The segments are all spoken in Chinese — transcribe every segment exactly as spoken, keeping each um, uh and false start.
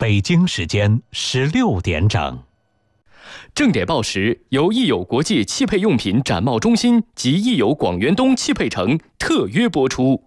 北京时间十六点整。 正点报时由益友国际汽配用品展贸中心及益友广元东汽配城特约播出。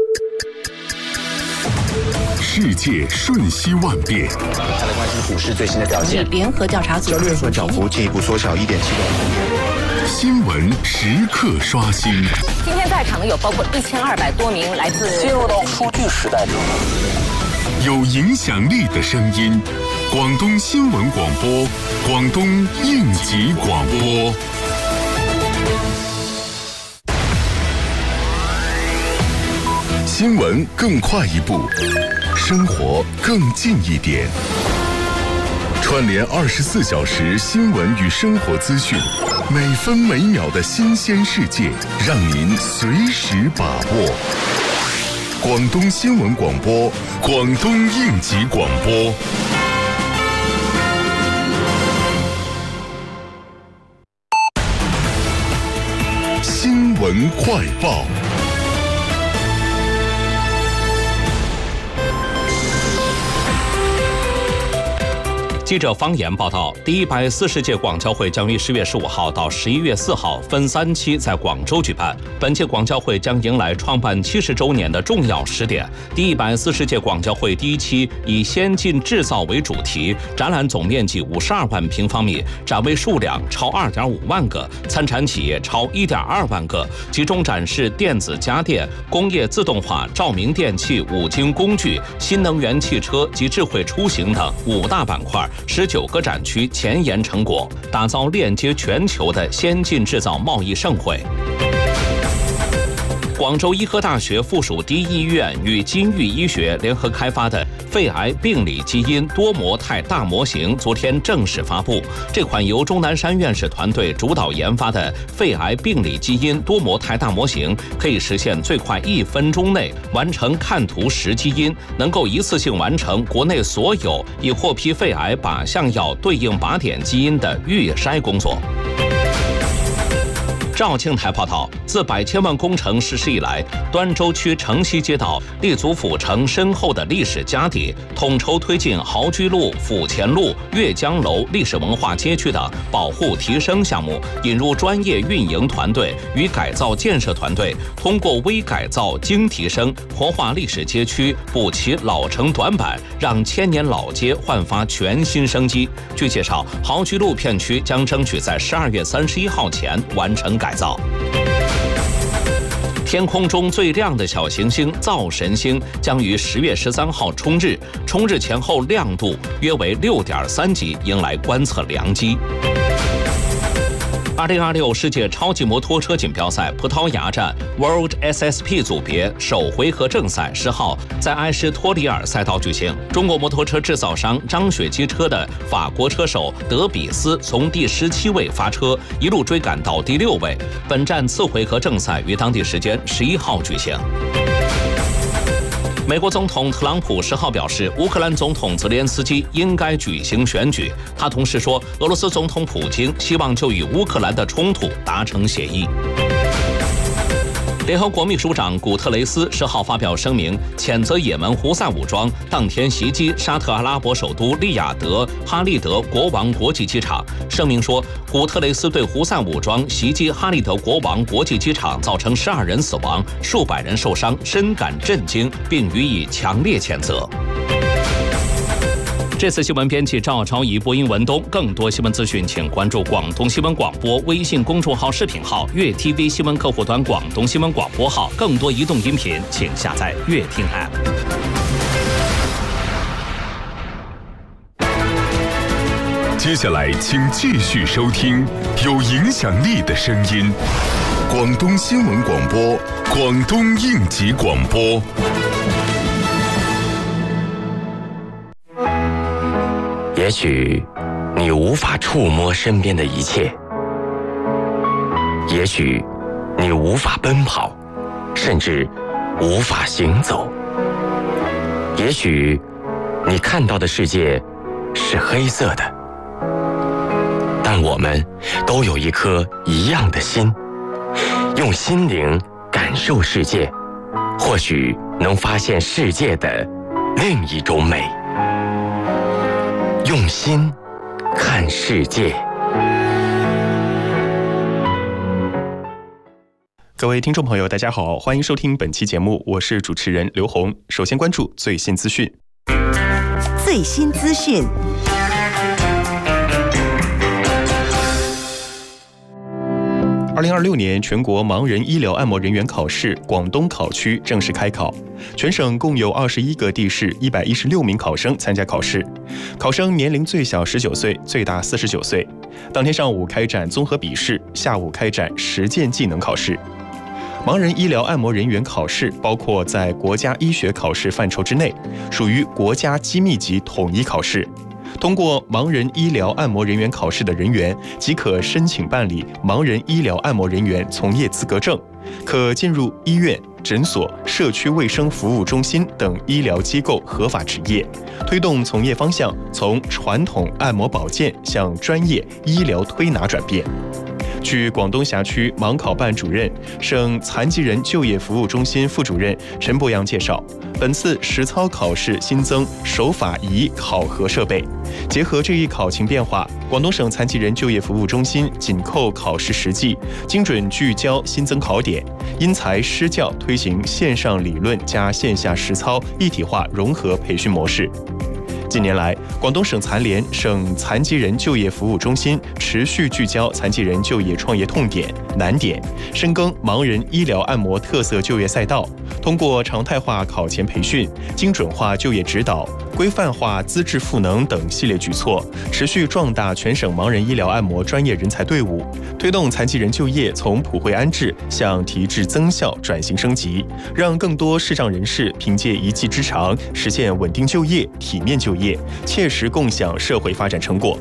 世界瞬息万变， 再来关心股市最新的表现。 联合调查组交易份涨幅进一步缩小一点七个百分点。 新闻时刻刷新。 今天在场的有包括一千二百多名来自进入到数据时代中， 有影响力的声音。广东新闻广播，广东应急广播。新闻更快一步，生活更近一点。串联二十四小时新闻与生活资讯，每分每秒的新鲜世界，让您随时把握。广东新闻广播，广东应急广播。新闻快报。 记者方言报道，第一百四十届广交会将于十月十五号到十一月四号分三期在广州举办。本届广交会将迎来创办七十周年的重要时点。第一百四十届广交会第一期以先进制造为主题，展览总面积五十二万平方米，展位数量超二点五万个，参展企业超一点二万个，集中展示电子家电、工业自动化、照明电器、五金工具、新能源汽车及智慧出行等五大板块。十九个展区前沿成果，打造链接全球的先进制造贸易盛会。广州医科大学附属第一医院与金域医学联合开发的肺癌病理基因多模态大模型昨天正式发布。这款由钟南山院士团队主导研发的肺癌病理基因多模态大模型，可以实现最快一分钟内完成看图识基因，能够一次性完成国内所有已获批肺癌靶向药对应靶点基因的预筛工作。肇庆台报道，自百千万工程实施以来，端州区城西街道立足府城深厚的历史家底，统筹推进豪居路、府前路、阅江楼历史文化街区的保护提升项目，引入专业运营团队与改造建设团队，通过微改造、精提升，活化历史街区，补齐老城短板，让千年老街焕发全新生机。据介绍，豪居路片区将争取在十二月三十一号前完成改。改造。天空中最亮的小行星灶神星将于十月十三号冲日，冲日前后亮度约为六点三级，迎来观测良机。二零二六世界超级摩托车锦标赛葡萄牙站 World S S P 组别首回合正赛十号在埃施托里尔赛道举行。中国摩托车制造商张雪机车的法国车手德比斯从第十七位发车，一路追赶到第六位。本站次回合正赛于当地时间十一号举行。美国总统特朗普十号表示，乌克兰总统泽连斯基应该举行选举。他同时说，俄罗斯总统普京希望就与乌克兰的冲突达成协议。联合国秘书长古特雷斯十号发表声明，谴责也门胡塞武装当天袭击沙特阿拉伯首都利雅得哈利德国王国际机场。声明说，古特雷斯对胡塞武装袭击哈利德国王国际机场造成十二人死亡、数百人受伤深感震惊，并予以强烈谴责。这次新闻编辑赵超仪，播音文东。更多新闻资讯，请关注广东新闻广播微信公众号、视频号、粤 T V 新闻客户端、广东新闻广播号。更多移动音频，请下载粤听 App。 接下来，请继续收听有影响力的声音——广东新闻广播、广东应急广播。 也许你无法触摸身边的一切，也许你无法奔跑，甚至无法行走，也许你看到的世界是黑色的，但我们都有一颗一样的心，用心灵感受世界，或许能发现世界的另一种美。 用心看世界。 各位听众朋友，大家好，欢迎收听本期节目，我是主持人刘红。首先关注最新资讯。 最新资讯。 二零二六年全国盲人医疗按摩人员考试广东考区正式开考，全省共有二十一个地市一百一十六名考生参加考试，考生年龄最小十九岁，最大四十九岁。当天上午开展综合笔试，下午开展实践技能考试。盲人医疗按摩人员考试包括在国家医学考试范畴之内，属于国家机密级统一考试。通过盲人医疗按摩人员考试的人员即可申请办理盲人医疗按摩人员从业资格证，可进入医院、诊所、社区卫生服务中心等医疗机构合法执业，推动从业方向从传统按摩保健向专业医疗推拿转变。据广东辖区盲考办主任、省残疾人就业服务中心副主任陈博阳介绍，本次实操考试新增手法仪考核设备，结合这一考情变化，广东省残疾人就业服务中心紧扣考试实际，精准聚焦新增考点，因材施教推行线上理论加线下实操一体化融合培训模式。近年来，广东省残联、省残疾人就业服务中心持续聚焦残疾人就业创业痛点、难点，深耕盲人医疗按摩特色就业赛道，通过常态化考前培训、精准化就业指导、规范化资质赋能等系列举措，持续壮大全省盲人医疗按摩专业人才队伍，推动残疾人就业从普惠安置向提质增效转型升级，让更多视障人士凭借一技之长，实现稳定就业、体面就业，切实共享社会发展成果。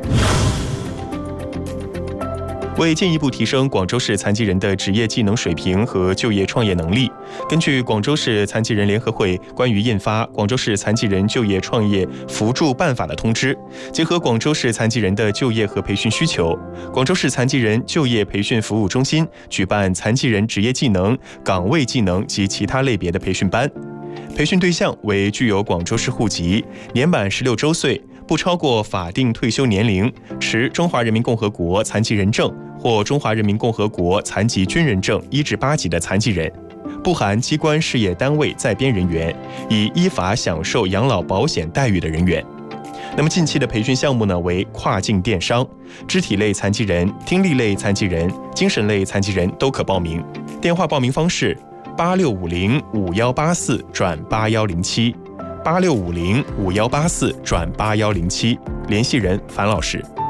为进一步提升广州市残疾人的职业技能水平和就业创业能力，根据广州市残疾人联合会关于印发《广州市残疾人就业创业扶助办法》的通知，结合广州市残疾人的就业和培训需求，广州市残疾人就业培训服务中心举办残疾人职业技能、岗位技能及其他类别的培训班。培训对象为具有广州市户籍、年满十六周岁、不超过法定退休年龄、持中华人民共和国残疾人证或中华人民共和国残疾军人证一至八级的残疾人，不含机关事业单位在编人员，已依法享受养老保险待遇的人员。那么近期的培训项目呢，为跨境电商、肢体类残疾人、听力类残疾人、精神类残疾人都可报名。电话报名方式：八六五零五幺八四转八幺零七，八六五零五幺八四转八幺零七，联系人樊老师。